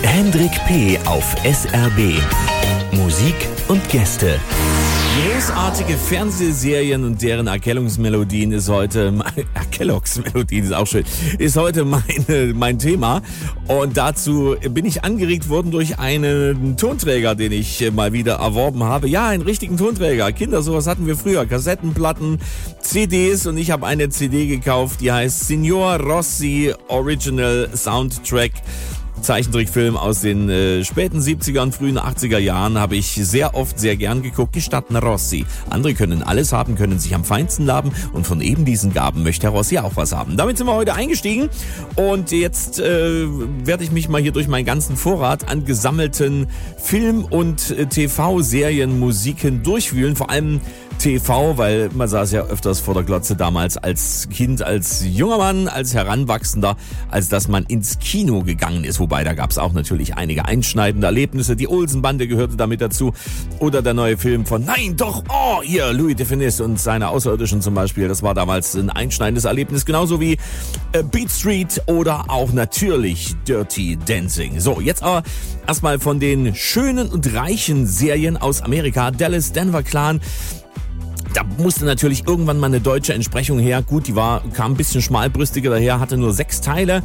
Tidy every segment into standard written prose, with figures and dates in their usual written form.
Hendrik P. auf SRB. Musik und Gäste. Großartige Fernsehserien und deren Erkennungsmelodien ist heute, Erkennungsmelodien ist auch schön, ist heute mein Thema. Und dazu bin ich angeregt worden durch einen Tonträger, den ich mal wieder erworben habe. Ja, einen richtigen Tonträger. Kinder, sowas hatten wir früher. Kassettenplatten, CDs, und ich habe eine CD gekauft, die heißt Signor Rossi Original Soundtrack. Zeichentrickfilm aus den späten 70er und frühen 80er Jahren, habe ich sehr oft sehr gern geguckt. Gestatten Rossi. Andere können alles haben, können sich am feinsten laben, und von eben diesen Gaben möchte Herr Rossi auch was haben. Damit sind wir heute eingestiegen, und jetzt werde ich mich mal hier durch meinen ganzen Vorrat an gesammelten Film- und TV-Serienmusiken durchwühlen, vor allem TV, weil man saß ja öfters vor der Glotze damals als Kind, als junger Mann, als Heranwachsender, als dass man ins Kino gegangen ist. Wobei, da gab es auch natürlich einige einschneidende Erlebnisse. Die Olsen-Bande gehörte damit dazu. Oder der neue Film von Nein, doch, oh, hier, Louis de Funès und seine Außerirdischen zum Beispiel. Das war damals ein einschneidendes Erlebnis. Genauso wie Beat Street oder auch natürlich Dirty Dancing. So, jetzt aber erstmal von den schönen und reichen Serien aus Amerika. Dallas, Denver Clan. Da musste natürlich irgendwann mal eine deutsche Entsprechung her. Gut, kam ein bisschen schmalbrüstiger daher, hatte nur 6 Teile,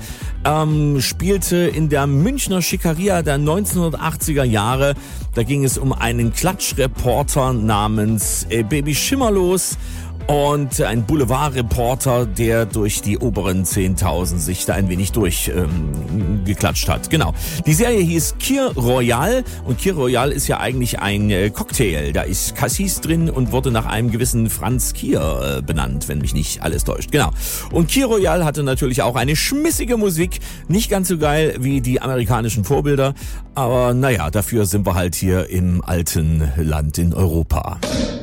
spielte in der Münchner Schickeria der 1980er Jahre. Da ging es um einen Klatschreporter namens Baby Schimmerlos und ein Boulevardreporter, der durch die oberen 10.000 sich da ein wenig durchgeklatscht hat. Genau. Die Serie hieß Kir Royal, und Kir Royal ist ja eigentlich ein Cocktail. Da ist Cassis drin und wurde nach einem gewissen Franz Kir benannt, wenn mich nicht alles täuscht. Genau. Und Kir Royal hatte natürlich auch eine schmissige Musik. Nicht ganz so geil wie die amerikanischen Vorbilder, aber naja, dafür sind wir halt hier im alten Land in Europa.